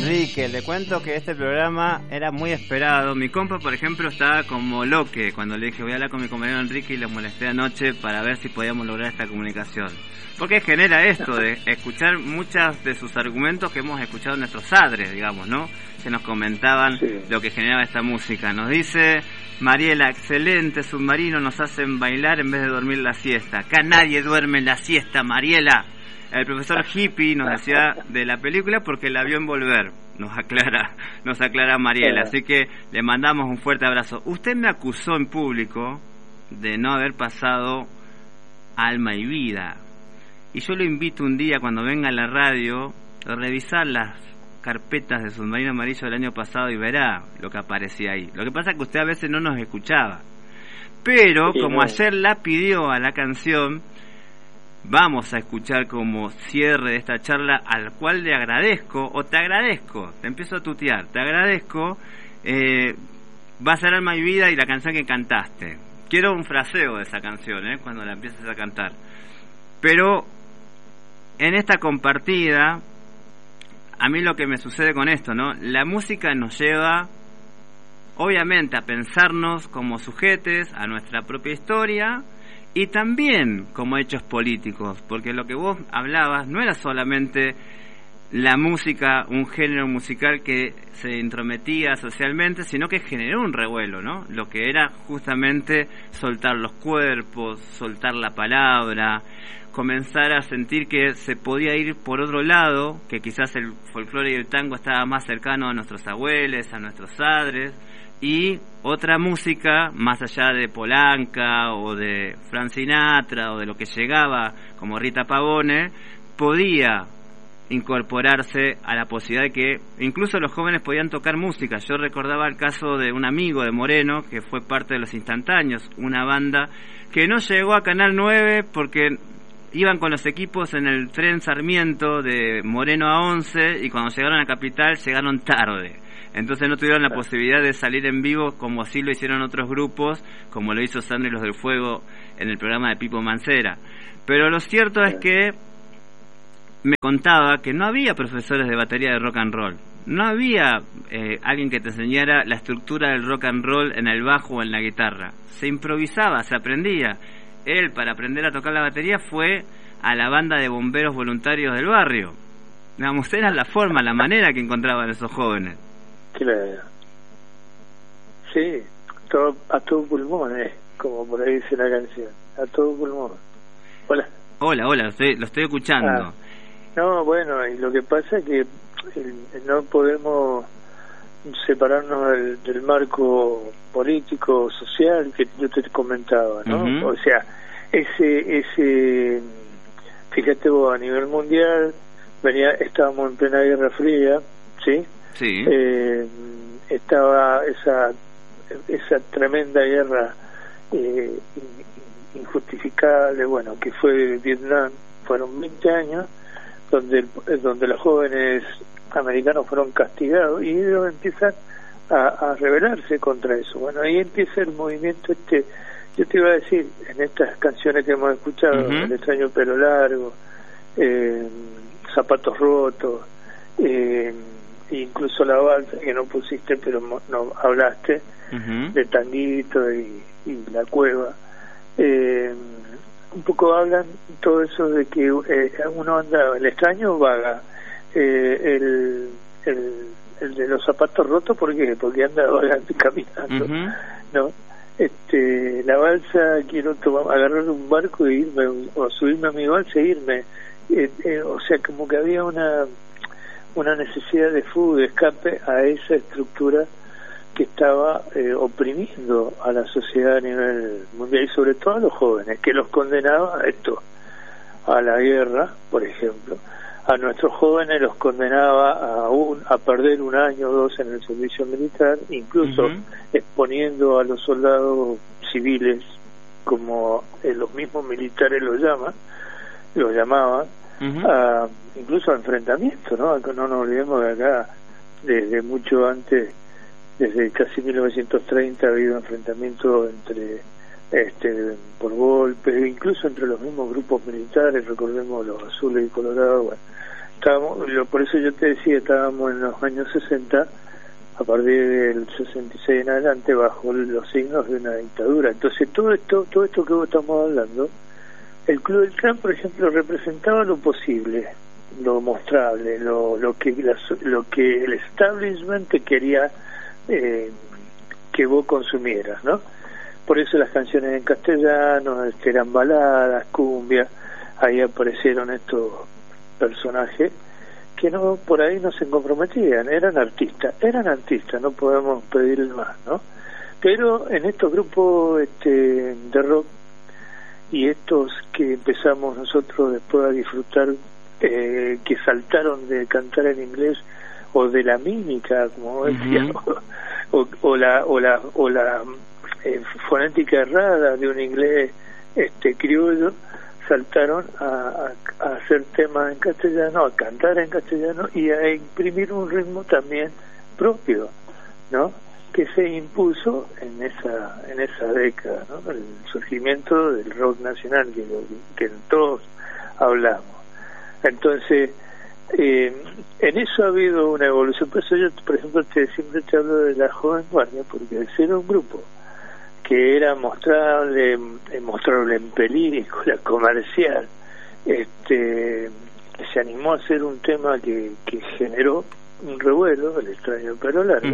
Enrique, le cuento que este programa era muy esperado. Mi compa, por ejemplo, estaba como loque cuando le dije voy a hablar con mi compañero Enrique y le molesté anoche para ver si podíamos lograr esta comunicación. Porque genera esto de escuchar muchos de sus argumentos que hemos escuchado nuestros padres, digamos, ¿no? Que nos comentaban lo que generaba esta música. Nos dice Mariela, excelente Submarino, nos hacen bailar en vez de dormir la siesta. Acá nadie duerme en la siesta, Mariela. El profesor Hippie nos decía de la película porque la vio en Volver, nos aclara Mariela, así que le mandamos un fuerte abrazo. Usted me acusó en público de no haber pasado Alma y Vida, y yo lo invito un día cuando venga a la radio a revisar las carpetas de Submarino Amarillo del año pasado y verá lo que aparecía ahí. Lo que pasa es que usted a veces no nos escuchaba, pero como ayer la pidió a la canción, vamos a escuchar como cierre de esta charla, al cual le agradezco, o te agradezco, te empiezo a tutear, te agradezco, va a ser Alma y Vida y la canción que cantaste. Quiero un fraseo de esa canción, cuando la empieces a cantar. Pero en esta compartida, a mí lo que me sucede con esto, ¿no? La música nos lleva, obviamente, a pensarnos como sujetes, a nuestra propia historia, y también como hechos políticos, porque lo que vos hablabas no era solamente la música, un género musical que se intrometía socialmente, sino que generó un revuelo, ¿no? Lo que era justamente soltar los cuerpos, soltar la palabra, comenzar a sentir que se podía ir por otro lado, que quizás el folclore y el tango estaba más cercano a nuestros abuelos, a nuestros padres, y otra música más allá de Polanca o de Frank Sinatra o de lo que llegaba como Rita Pavone podía incorporarse a la posibilidad de que incluso los jóvenes podían tocar música. Yo recordaba el caso de un amigo de Moreno que fue parte de Los Instantáneos, una banda que no llegó a Canal 9 porque iban con los equipos en el tren Sarmiento de Moreno a 11 y cuando llegaron a Capital llegaron tarde. Entonces no tuvieron la posibilidad de salir en vivo como así lo hicieron otros grupos, como lo hizo Sandro y los del Fuego en el programa de Pipo Mancera. Pero lo cierto es que me contaba que no había profesores de batería de rock and roll. No había alguien que te enseñara la estructura del rock and roll en el bajo o en la guitarra. Se improvisaba, se aprendía. Él, para aprender a tocar la batería, fue a la banda de bomberos voluntarios del barrio. Digamos, era la forma, la manera que encontraban esos jóvenes. Claro. Sí, a todo pulmón, como por ahí dice la canción, a todo pulmón. Hola. Hola, lo estoy escuchando. No, bueno, y lo que pasa es que no podemos separarnos del marco político, social que yo te comentaba, ¿no? Uh-huh. O sea, ese fíjate vos, a nivel mundial estábamos en plena Guerra Fría, ¿sí? Sí. Estaba esa tremenda guerra injustificable, bueno, que fue Vietnam. Fueron 20 años donde los jóvenes americanos fueron castigados y ellos empiezan a rebelarse contra eso. Bueno, ahí empieza el movimiento yo te iba a decir, en estas canciones que hemos escuchado, uh-huh. El extraño pelo largo, Zapatos rotos, incluso la balsa que no pusiste pero no hablaste, uh-huh. De Tanguito y La Cueva, un poco hablan todo eso de que uno anda, el extraño vaga, el de los zapatos rotos, ¿por qué? Porque anda vagando y caminando, uh-huh. ¿No? La balsa, quiero agarrar un barco e irme, o subirme a mi balsa e irme, o sea, como que había una necesidad de fuga, de escape a esa estructura que estaba oprimiendo a la sociedad a nivel mundial y sobre todo a los jóvenes, que los condenaba a esto, a la guerra, por ejemplo. A nuestros jóvenes los condenaba a perder 1 año o 2 en el servicio militar, incluso uh-huh. exponiendo a los soldados civiles, como los mismos militares los llamaban, uh-huh. Incluso a enfrentamientos, ¿no? No nos olvidemos de acá, desde mucho antes, desde casi 1930 ha habido enfrentamientos entre por golpes, incluso entre los mismos grupos militares, recordemos los azules y colorados, bueno, por eso yo te decía, estábamos en los años 60, a partir del 66 en adelante, bajo los signos de una dictadura. Entonces todo esto que vos estamos hablando, el Club del Clan, por ejemplo, representaba lo posible, lo mostrable, lo que el establishment te quería que vos consumieras, ¿no? Por eso las canciones en castellano eran baladas, cumbia, ahí aparecieron estos personajes que no, por ahí no se comprometían, eran artistas, no podemos pedirle más, ¿no? Pero en estos grupos de rock y estos que empezamos nosotros después a disfrutar, que saltaron de cantar en inglés o de la mímica, como decía, o la fonética errada de un inglés criollo, saltaron a hacer temas en castellano, a cantar en castellano y a imprimir un ritmo también propio, ¿no? Que se impuso en esa década, ¿no? El surgimiento del rock nacional que todos hablamos. Entonces, en eso ha habido una evolución. Por eso yo, por ejemplo, siempre te hablo de la Joven Guardia, porque al ser un grupo que era mostrable en película comercial, se animó a hacer un tema que generó un revuelo, El extraño pelo largo.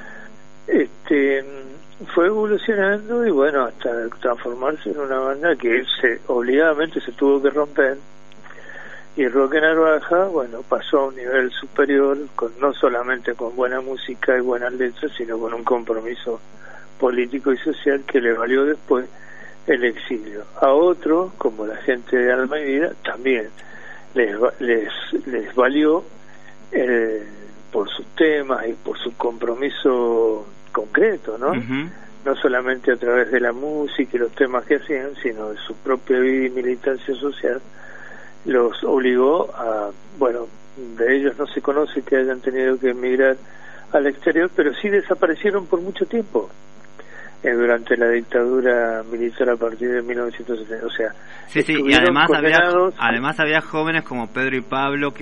Fue evolucionando y bueno, hasta transformarse en una banda que obligadamente se tuvo que romper, y Roque Narvaja, bueno, pasó a un nivel superior, no solamente con buena música y buenas letras, sino con un compromiso político y social que le valió después el exilio. A otros, como la gente de Alma y Vida, también les valió por sus temas y por su compromiso concreto, ¿no? No solamente a través de la música y los temas que hacían, sino de su propia vida y militancia social, los obligó a, bueno, de ellos no se conoce que hayan tenido que emigrar al exterior, pero sí desaparecieron por mucho tiempo durante la dictadura militar a partir de 1970. O sea, sí, y además había jóvenes como Pedro y Pablo que